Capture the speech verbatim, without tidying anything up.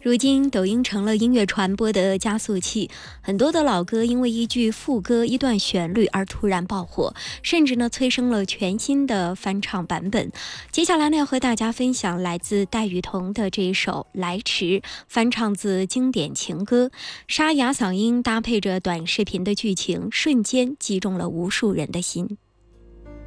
如今，抖音成了音乐传播的加速器，很多的老歌因为一句副歌、一段旋律而突然爆火，甚至呢催生了全新的翻唱版本。接下来呢，要和大家分享来自戴雨桐的这一首《来迟》，翻唱自经典情歌，沙哑嗓音搭配着短视频的剧情，瞬间击中了无数人的心。